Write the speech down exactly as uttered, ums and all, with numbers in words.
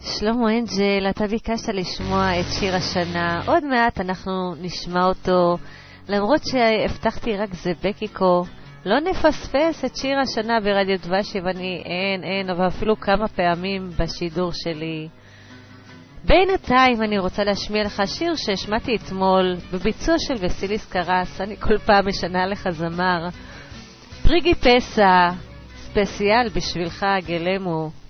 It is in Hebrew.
שלמה אנג'ל, אתה ביקשת לשמוע את שיר השנה. עוד מעט אנחנו נשמע אותו, למרות שהבטחתי רק זה בקיקו. לא נפספס את שיר השנה ברדיו דבש, ואני אין, אין, אבל אפילו כמה פעמים בשידור שלי. בינתיים אני רוצה להשמיע לך שיר שהשמעתי אתמול בביצוע של וסיליס קרס. אני כל פעם משנה לך זמר. פריגי פסה, ספציאל בשבילך גלמו.